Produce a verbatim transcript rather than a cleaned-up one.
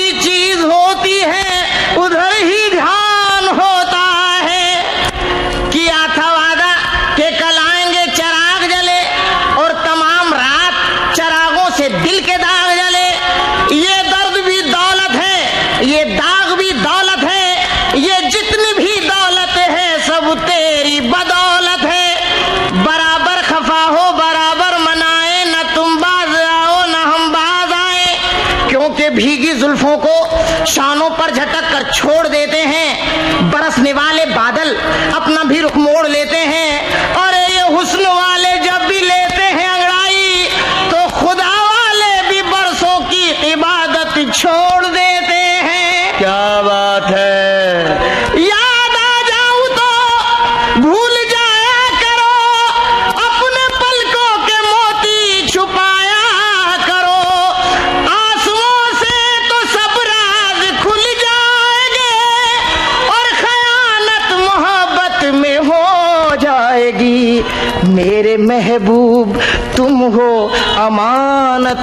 कोई चीज होती है उधर ही ध्यान होता है। किया था वादा कि कल आएंगे चिराग जले और तमाम रात चिरागों से दिल के दाग जले। ये दर्द भी दौलत है, ये दाग भी दौलत है, ये जितनी भी दौलत है सब तेरी बदौलत है। बराबर खफा हो बराबर मनाए, न तुम बाज आओ न हम बाज आए। क्योंकि भीगी जुल्फों को शानों पर झटक कर छोड़ देते हैं, बरसने वाले बादल अपना भी रुख मोड़ लेते हैं। और ये हुस्न वाले जब भी लेते हैं अंगड़ाई तो खुदा वाले भी बरसों की इबादत छोड़ देते हैं। क्या बात है। याद आ जाऊं तो भूल जाया करो, अपने पलकों के मोती छुपाया करो। आंसुओं से तो सब राज खुल जाएंगे और खयानत मोहब्बत में हो जाएगी। मेरे महबूब तुम हो अमानत